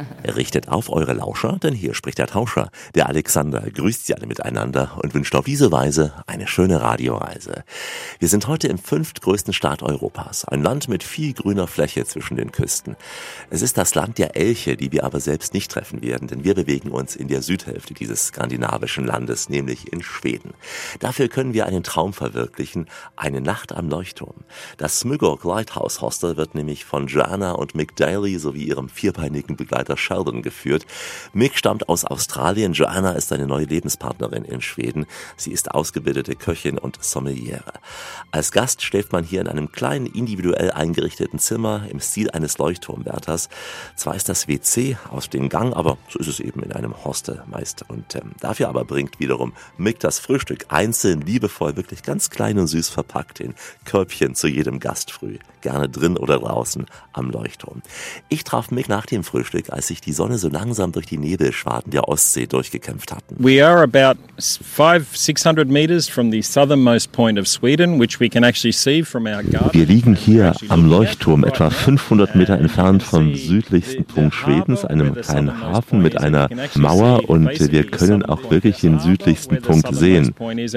Richtet auf eure Lauscher, denn hier spricht der Tauscher. Der Alexander grüßt Sie alle miteinander und wünscht auf diese Weise eine schöne Radioreise. Wir sind heute im 5. größten Staat Europas, ein Land mit viel grüner Fläche zwischen den Küsten. Es ist das Land der Elche, die wir aber selbst nicht treffen werden, denn wir bewegen uns in der Südhälfte dieses skandinavischen Landes, nämlich in Schweden. Dafür können wir einen Traum verwirklichen, eine Nacht am Leuchtturm. Das Smygorg Lighthouse Hostel wird nämlich von Joanna und Mick Daly sowie ihrem vierbeinigen Begleiter Sheldon geführt. Mick stammt aus Australien, Joanna ist eine neue Lebenspartnerin in Schweden. Sie ist ausgebildete Köchin und Sommeliere. Als Gast schläft man hier in einem kleinen, individuell eingerichteten Zimmer im Stil eines Leuchtturmwärters. Zwar ist das WC aus dem Gang, aber so ist es eben in einem Hostel meist. Und dafür aber bringt wiederum Mick das Frühstück einzeln, liebevoll, wirklich ganz klein und süß verpackt in Körbchen zu jedem Gast früh. Gerne drin oder draußen am Leuchtturm. Ich traf Mick nach dem Frühstück, als sich die Sonne so langsam durch die Nebelschwaden der Ostsee durchgekämpft hatten. We are about 500-600 meters from the southernmost point of Sweden, which we can actually see from our garden. Wir liegen hier am Leuchtturm, etwa 500 Meter entfernt vom südlichsten Punkt Schwedens, einem kleinen Hafen mit einer Mauer, und wir können auch wirklich den südlichsten Punkt sehen.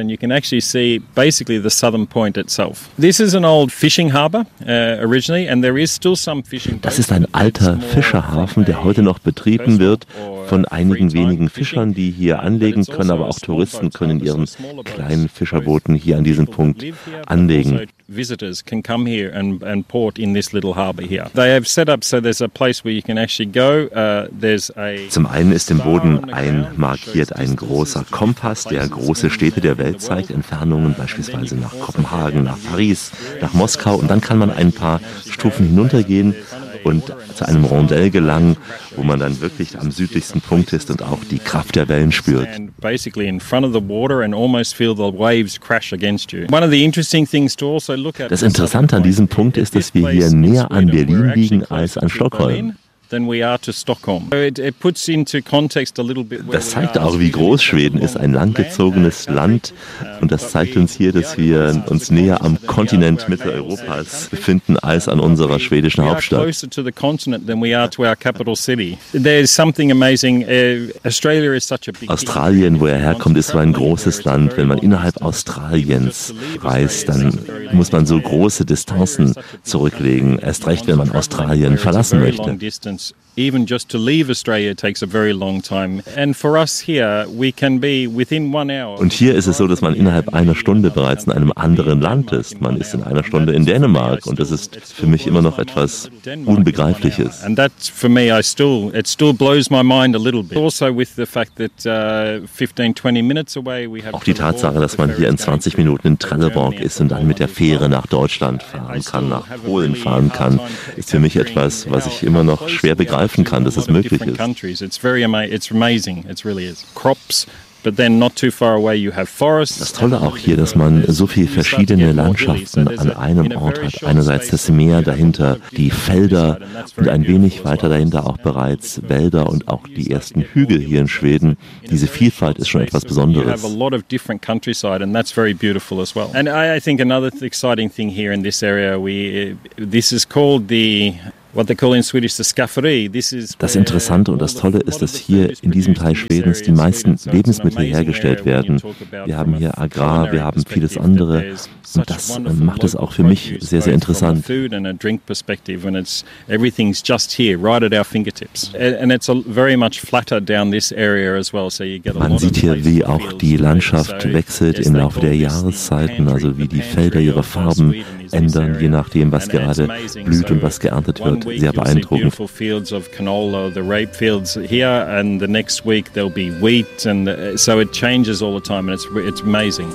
This is an old fishing harbor originally, and there is still some fishing. Das ist ein alter Fischerhafen, der heute noch betrieben wird von einigen wenigen Fischern, die hier anlegen können, aber auch Touristen können in ihren kleinen Fischerbooten hier an diesem Punkt anlegen. Visitors can come here and port in this little harbor here. They have set up so there's a place where you can actually go. Zum einen ist im Boden einmarkiert ein großer Kompass, der große Städte der Welt zeigt, Entfernungen beispielsweise nach Kopenhagen, nach Paris, nach Moskau, und dann kann man ein paar Stufen hinuntergehen und zu einem Rondell gelangen, wo man dann wirklich am südlichsten Punkt ist und auch die Kraft der Wellen spürt. Das Interessante an diesem Punkt ist, dass wir hier näher an Berlin liegen als an Stockholm. Das zeigt auch, wie groß Schweden ist, ein langgezogenes Land, und das zeigt uns hier, dass wir uns näher am Kontinent Mitteleuropas befinden als an unserer schwedischen Hauptstadt. Australien, wo er herkommt, ist so ein großes Land. Wenn man innerhalb Australiens reist, dann muss man so große Distanzen zurücklegen, erst recht, wenn man Australien verlassen möchte. Even just to leave Australia takes a very long time. And for us here, we can be within 1 hour. Und hier ist es so, dass man innerhalb einer Stunde bereits in einem anderen Land ist. Man ist in einer Stunde in Dänemark, und das ist für mich immer noch etwas Unbegreifliches. And that for me, it still blows my mind a little bit. Also with the fact that 15-20 minutes away we have. Auch die Tatsache, dass man hier in 20 Minuten in Trelleborg ist und dann mit der Fähre nach Deutschland fahren kann, nach Polen fahren kann, ist für mich etwas, was ich immer noch schwer begreifen kann, dass es möglich ist. It's amazing. It really is. Crops. But then not too far away you have forests. Das Tolle auch hier, dass man so viele verschiedene Landschaften an einem Ort hat. Einerseits das Meer, dahinter die Felder und ein wenig weiter dahinter auch bereits Wälder und auch die ersten Hügel hier in Schweden. Diese Vielfalt ist schon etwas Besonderes. You have a lot of different countryside, and that's very beautiful as well. And I think another exciting thing here in this area, this is called what they call in Swedish the skafferi. Das Interessante und das Tolle ist, dass hier in diesem Teil Schwedens die meisten Lebensmittel hergestellt werden. Wir haben hier Agrar, wir haben vieles andere, und das macht es auch für mich sehr, sehr interessant. Man sieht hier, wie auch die Landschaft wechselt im Laufe der Jahreszeiten, also wie die Felder ihre Farben ändern, je nachdem, was gerade blüht und was geerntet wird. Sehr beeindruckend. Fields of canola, the rape fields here, and the next week there'll be wheat, and so it changes all the time, and it's amazing.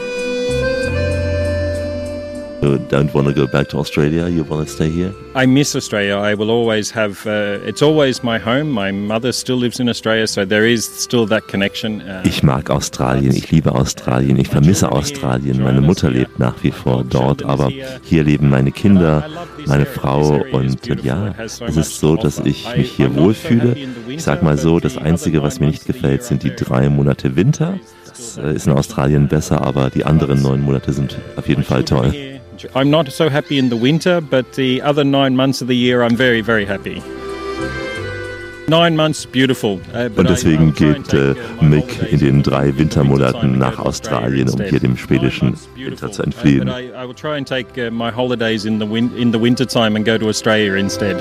You don't want to go back to Australia? You want to stay here? I miss Australia. I will always have. It's always my home. My mother still lives in Australia, so there is still that connection. Ich mag Australien. Ich liebe Australien. Ich vermisse Australien. Meine Mutter lebt nach wie vor dort, aber hier leben meine Kinder, meine Frau, und ja, es ist so, dass ich mich hier wohlfühle. Ich sag mal so, das Einzige, was mir nicht gefällt, sind die 3 Monate Winter. Das ist in Australien besser, aber die anderen 9 Monate sind auf jeden Fall toll. I'm not so happy in the winter, but the other 9 months of the year I'm very, very happy. 9 months, beautiful. Und deswegen geht Mick in den 3 Wintermonaten nach Australien, um hier dem schwedischen Winter zu entfliehen. I will try and take my holidays in the winter time and go to Australia instead.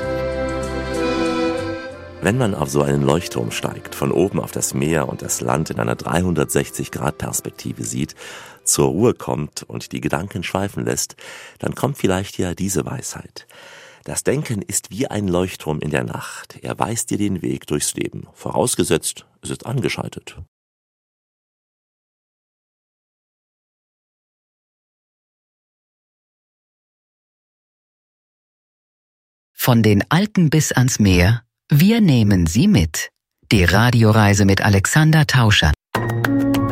Wenn man auf so einen Leuchtturm steigt, von oben auf das Meer und das Land in einer 360-Grad-Perspektive sieht, zur Ruhe kommt und die Gedanken schweifen lässt, dann kommt vielleicht ja diese Weisheit. Das Denken ist wie ein Leuchtturm in der Nacht. Er weist dir den Weg durchs Leben, vorausgesetzt, es ist angeschaltet. Von den Alpen bis ans Meer, wir nehmen Sie mit. Die Radioreise mit Alexander Tauscher.